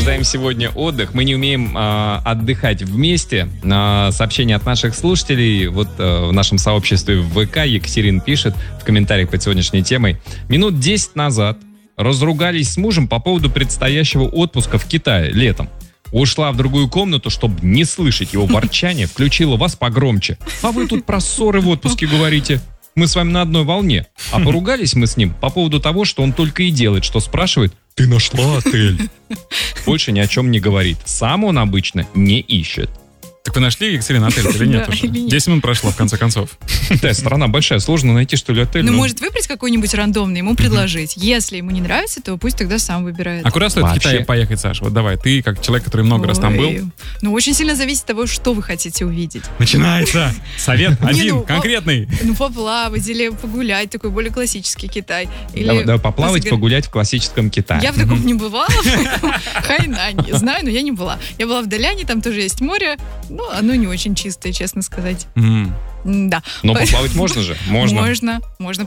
обсуждаем сегодня отдых. Мы не умеем отдыхать вместе. Сообщение от наших слушателей. Вот в нашем сообществе в ВК Екатерина пишет в комментариях под сегодняшней темой. Минут 10 назад разругались с мужем по поводу предстоящего отпуска в Китае летом. Ушла в другую комнату, чтобы не слышать его ворчания, включила вас погромче. А вы тут про ссоры в отпуске говорите. Мы с вами на одной волне. А поругались мы с ним по поводу того, что он только и делает, что спрашивает: «Ты нашла отель?» Больше ни о чем не говорит. Сам он обычно не ищет. Так вы нашли, Екатерина, отель или нет уже? 10 минут прошло, в конце концов. Да, страна большая, сложно найти, что ли, отель. Ну, может выбрать какой-нибудь рандомный, ему предложить. Если ему не нравится, то пусть тогда сам выбирает. А куда стоит в Китай поехать, Саш? Вот давай, ты, как человек, который много раз там был. Ну, очень сильно зависит от того, что вы хотите увидеть. Начинается совет один, конкретный. Ну, поплавать или погулять, такой более классический Китай. Да, поплавать, погулять в классическом Китае. Я в таком не бывала. Хайнань, знаю, но я не была. Я была в Даляне, там тоже есть море. Ну, оно не очень чистое, честно сказать. Да. Но поплавать можно же? Можно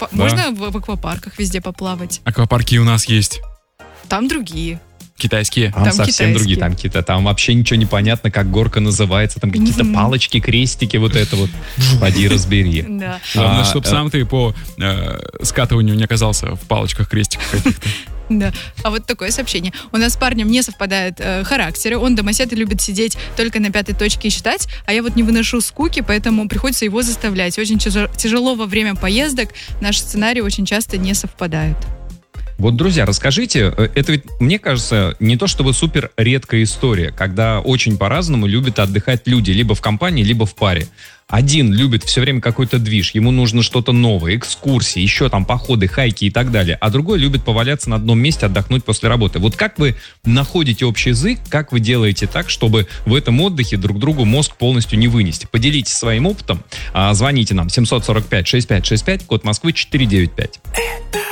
в аквапарках везде поплавать. Аквапарки у нас есть. Там другие. Китайские. Там совсем другие, там вообще ничего не понятно, как горка называется, там какие-то палочки, крестики, вот это вот. Поди разбери. Да. Главное, чтобы сам ты по скатыванию не оказался в палочках, крестиках каких-то. Да. А вот такое сообщение. У нас с парнем не совпадают характеры. Он домосед и любит сидеть только на пятой точке и читать, а я вот не выношу скуки, поэтому приходится его заставлять. Очень тяжело во время поездок. Наши сценарии очень часто не совпадают. Вот, друзья, расскажите, это ведь, мне кажется, не то чтобы супер редкая история, когда очень по-разному любят отдыхать люди, либо в компании, либо в паре. Один любит все время какой-то движ, ему нужно что-то новое, экскурсии, еще там походы, хайки и так далее, а другой любит поваляться на одном месте, отдохнуть после работы. Вот как вы находите общий язык, как вы делаете так, чтобы в этом отдыхе друг другу мозг полностью не вынести? Поделитесь своим опытом, звоните нам 745-6565, код Москвы 495.